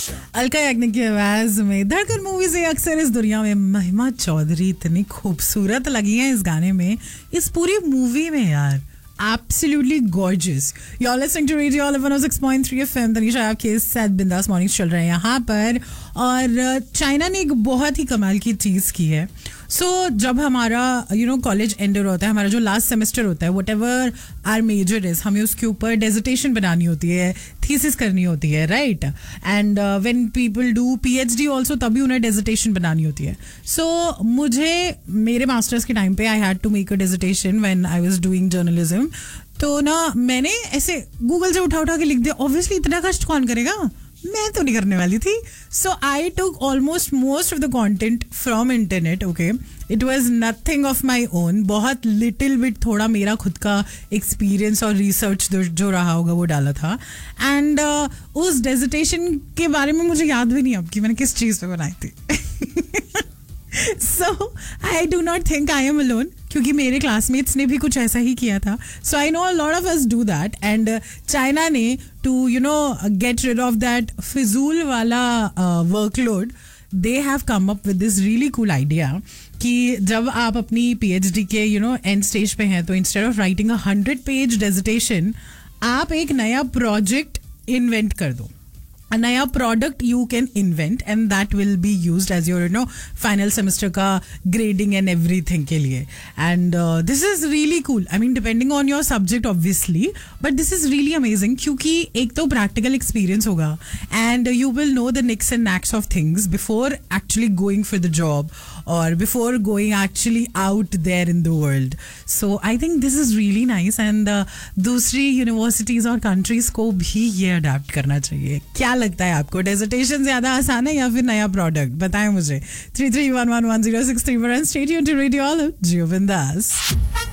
अलका याग्निक की आवाज में धड़कन मूवी से अक्सर इस दुनिया में महिमा चौधरी इतनी खूबसूरत लगी है इस गाने में, इस पूरी मूवी में यार. Absolutely gorgeous. You're listening to Radio Olive 106.3 FM. Tanisha आपके साथ बिंदास मॉर्निंग्स चल रहे हैं यहाँ पर. और चाइना ने एक बहुत ही कमाल की चीज़ की है. जब हमारा कॉलेज एंडर होता है, हमारा जो लास्ट सेमेस्टर होता है, what ever R major is, हमें उसके ऊपर डेजर्टेशन बनानी होती है, थीसिस करनी होती है, right. And when people do PhD also, तभी उन्हें डेजर्टेशन बनानी होती है. मुझे मेरे मास्टर्स के टाइम पे I had to make a dissertation when I was doing journalism. तो ना मैंने ऐसे गूगल से उठा के लिख दिया. ऑब्वियसली इतना कष्ट कौन करेगा, मैं तो नहीं करने वाली थी. सो आई took almost most of the content from internet. Okay, it was nothing of my own. बहुत लिटिल बिट थोड़ा मेरा खुद का एक्सपीरियंस और रिसर्च जो रहा होगा वो डाला था. एंड उस डेजर्टेशन के बारे में मुझे याद भी नहीं अब कि मैंने किस चीज़ पे बनाई थी. So I do not think I am alone, क्योंकि मेरे क्लासमेट्स ने भी कुछ ऐसा ही किया था. So I know a lot of us do that. And China ने to get rid of that फिजूल वाला workload, they have come up with this really cool idea कि जब आप अपनी PhD के end stage पे हैं, तो instead of writing a 100-page dissertation, आप एक नया प्रोजेक्ट इन्वेंट कर दो. A नया product you can invent and that will be used as your final semester का ग्रेडिंग एंड एवरीथिंग के लिए. And this is really cool. I mean depending on your subject obviously, but this is really amazing, क्योंकि एक तो practical experience होगा and you will know the mix and next of things before actually going for the job और before going actually out there in the world. So I think this is really nice. And दूसरी universities और countries को भी ये adapt करना चाहिए. क्या लगता है आपको, डेजर्टेशन ज्यादा आसान है या फिर नया प्रोडक्ट? बताएं मुझे. 33111063 पर stay tuned to radio olive. जियो बिंदास.